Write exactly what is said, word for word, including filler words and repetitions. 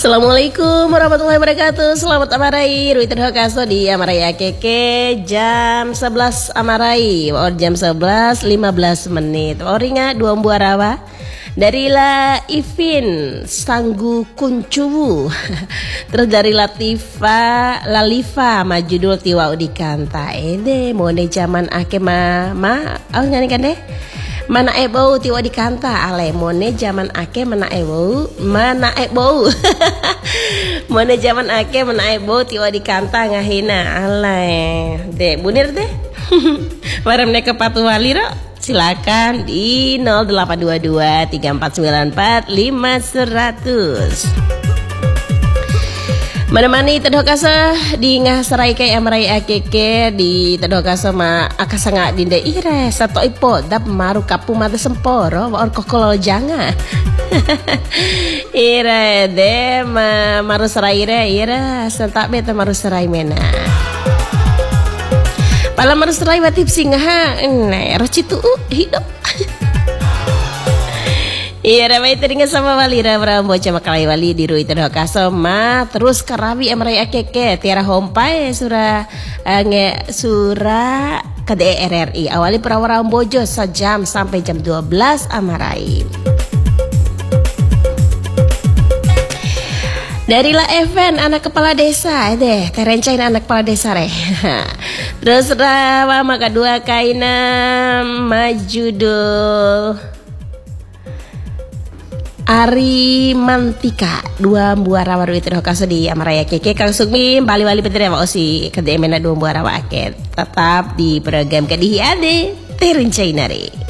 Assalamualaikum warahmatullahi wabarakatuh. Selamat amarai Ruitin Hokaso di Amarai A K K jam sebelas amarai or jam sebelas lima belas menit. Oringa dua buah rawa dari La Ivin Sanggu Kuncubu. Terus dari Latifa Lalifa majudul Tiwa Udikanta. Ede mone zaman ake ma ma oh nyanyikan deh. Mana ebau tiwa dikanta ale mone zaman ake mana ebau mana ebau mone zaman ake mana ebau tiwa dikanta ngahina ale deh bunir deh bareng ke Patu Waliro silakan di nol delapan dua dua tiga empat sembilan empat lima seratus. Mana-mani tedokasa di ngah serai kay amrai akeke di tedokasa ma akasanga dinde ire satu ipo dap maru kapu mata semporo or kokolo janga. Ire de ma maru serai ire ire sentak beta maru serai mena. Pala maru serai batip singa nah rocitu hidup. Iya, ramai teringat sama Walira Brambo cama kalai wali di Ruitin Hokaso ma terus karawi amrai akeke tiara hompai surah uh, nge surah ke D R R I awali perawaran bojo sejam sampai jam dua belas amarai. Dari La Even anak kepala desa deh terencain anak kepala desa reh. Terus rawa maka dua kaina majudul Ari Mantika dua buah rawa Ruitin Hokaso di Amaraya Keke Kang Sugmi bali wali petri ma osi kedemena dua buah rawa aket tetap di program kadihi ade terencai nari.